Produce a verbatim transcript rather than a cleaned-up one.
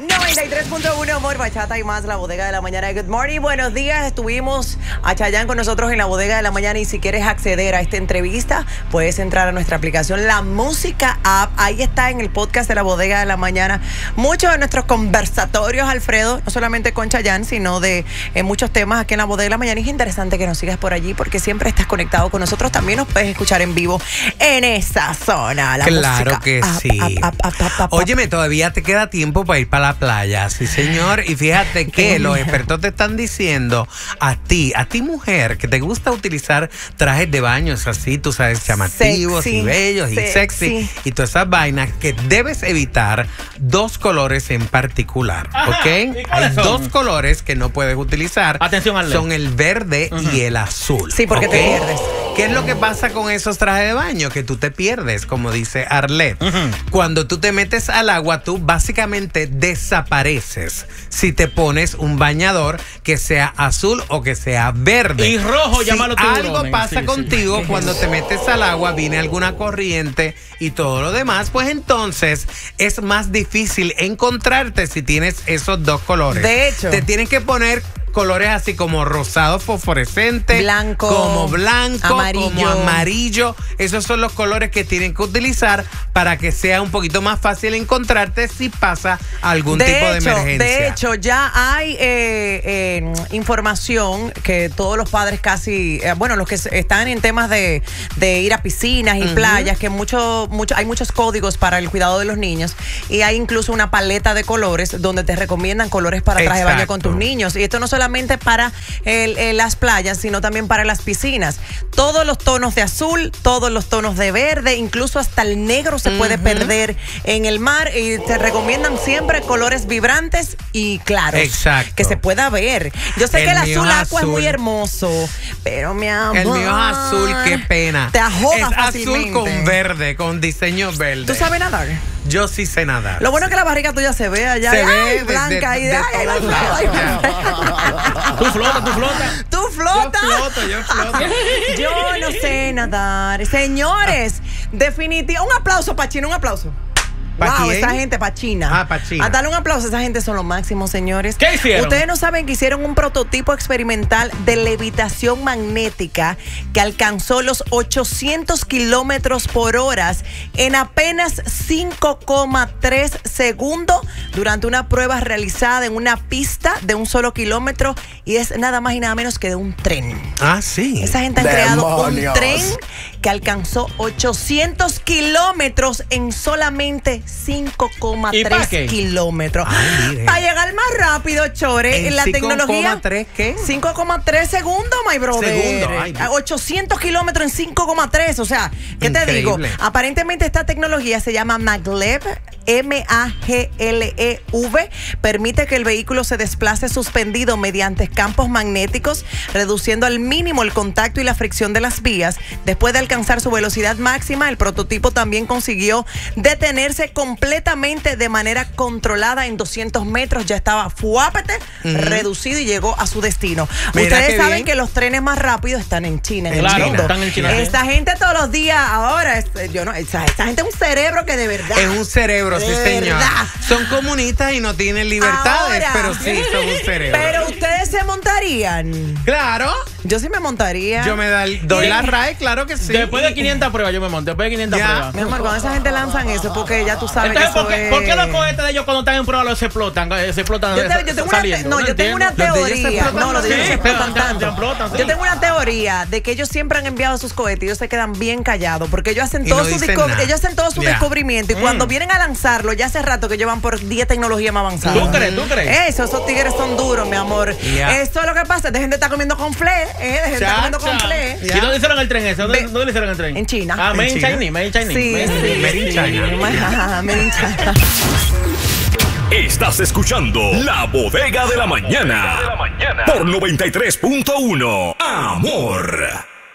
noventa y tres punto uno, Amor, Bachata y más, la bodega de la mañana. Good morning, buenos días. Estuvimos a Chayanne con nosotros en la bodega de la mañana y si quieres acceder a esta entrevista, puedes entrar a nuestra aplicación La Música App. Ahí está en el podcast de la bodega de la mañana. Muchos de nuestros conversatorios, Alfredo, no solamente con Chayanne, sino de eh, muchos temas aquí en la bodega de la mañana. Y es interesante que nos sigas por allí porque siempre estás conectado con nosotros. También nos puedes escuchar en vivo en esa zona. La claro música que app, sí. App, app, app, app, app. Óyeme, todavía te queda tiempo para ir para la playa, sí señor. Y fíjate que los expertos te están diciendo a ti, a ti mujer, que te gusta utilizar trajes de baños así, tú sabes, llamativos Sexy, y bellos y sexy. sexy y todas esas vainas, que debes evitar dos colores en particular, Ajá. ¿ok? ¿Y cuáles Hay son? dos colores que no puedes utilizar. Atención al Son el verde Uh-huh. y el azul. Sí, porque ¿ok? te pierdes. ¿Qué es lo que pasa con esos trajes de baño? Que tú te pierdes, como dice Arlette. Ujú. Cuando tú te metes al agua, tú básicamente desapareces si te pones un bañador que sea azul o que sea verde. Y rojo, si llámalo tiburones. algo pasa Sí, sí. contigo cuando te metes al agua, viene alguna corriente y todo lo demás, pues entonces es más difícil encontrarte si tienes esos dos colores. De hecho. Te tienes que poner colores así como rosado fosforescente, Blanco, como blanco, amarillo. como amarillo. Esos son los colores que tienen que utilizar para que sea un poquito más fácil encontrarte si pasa algún de tipo hecho, de emergencia. De hecho, ya hay eh, eh, información que todos los padres casi, eh, bueno, los que están en temas de, de ir a piscinas y Ujú. playas, que mucho, mucho, hay muchos códigos para el cuidado de los niños y hay incluso una paleta de colores donde te recomiendan colores para traje de baño con tus Exacto. niños. Y esto no solamente para el, el, las playas, sino también para las piscinas. Todos los tonos de azul, todos los tonos de verde, incluso hasta el negro se puede Ujú. perder en el mar y te recomiendan siempre colores vibrantes y claros. Exacto. Que se pueda ver. Yo sé El que el mío azul es aqua es muy azul. hermoso, pero mi amor. El mío es azul, qué pena. Te ahoga es fácilmente. azul con verde, con diseño verde. ¿Tú sabes nadar? Yo sí sé nadar. Lo bueno es que la barriga tuya se ve allá. Se ay, ve de- blanca de- y de ay, ay, todos ay, lados. ay. Tú flotas, tú flotas. Tú flotas. Yo floto, yo floto. Yo no sé nadar. Señores, definitivamente. Un aplauso para China, un aplauso. ¿Pa' Wow, quién? esa gente para China. Ah, pa' China. A darle un aplauso, esa gente son los máximos, señores. ¿Qué hicieron? Ustedes no saben que hicieron un prototipo experimental de levitación magnética que alcanzó los ochocientos kilómetros por hora en apenas cinco coma tres segundos durante una prueba realizada en una pista de un solo kilómetro y es nada más y nada menos que de un tren. Ah, sí. Esa gente ha creado un ¡Demonios! tren que alcanzó ochocientos kilómetros en solamente cinco coma ¿Y pa' tres qué? kilómetros. Ay, mire. Para llegar más rápido, Chore, ¿En en la cinco coma tecnología. tres qué? cinco coma tres segundos, my brother. Segundo, ay. ochocientos kilómetros en cinco coma tres. O sea, ¿qué te digo? Increíble. Aparentemente esta tecnología se llama maglev, M A G L E V, permite que el vehículo se desplace suspendido mediante campos magnéticos, reduciendo al mínimo el contacto y la fricción de las vías. Después de alcanzar su velocidad máxima, el prototipo también consiguió detenerse completamente de manera controlada en doscientos metros. Ya estaba fuápete, Ujú. reducido y llegó a su destino. Mira Ustedes qué saben bien. que los trenes más rápidos están en China. En el Claro, mundo. están en China. Esta gente todos los días ahora, es- yo no, esa, esa gente es un cerebro que de verdad. Es un cerebro, sí, De señor. verdad. Son comunistas y no tienen libertades, Ahora. pero sí son un cerebro. Pero ustedes se montarían. Claro, Yo sí me montaría. yo me da- doy la R A E, claro que sí. Después de quinientas pruebas yo me monto. Después de quinientas Ya. pruebas. Mi amor, cuando esa gente lanzan eso es porque ya tú sabes Entonces, que eso ¿por qué, es... ¿por qué los cohetes de ellos cuando están en prueba los explotan? eh, Se explotan Yo, te- yo tengo una, te- saliendo? no, yo tengo una entiendo. Los de ellos se teoría. explotan No, los de ellos sí, se explotan se- se tanto. explotan, sí. Yo tengo una teoría de que ellos siempre han enviado sus cohetes y ellos se quedan bien callados porque ellos hacen Y todo no su dicen descu- nada. ellos hacen todo su Ya. descubrimiento y cuando vienen a lanzarlo ya hace rato que llevan por diez tecnologías más avanzadas. ¿Tú crees? ¿Tú crees? Eso, esos tigres son duros, mi amor. Ya. Esto es lo que pasa. Dejen de estar comiendo conflé, eh, dejen de estar comiendo Chacha. conflé. ¿Y dónde hicieron el tren ese? ¿Dónde, Ve- dónde le hicieron el tren? En China. Ah, made ¿En in China? Chinese, made in Chinese. Sí, made in- sí. Made in China. Ajá, made in China. Estás escuchando La Bodega de la Mañana por noventa y tres punto uno. Amor.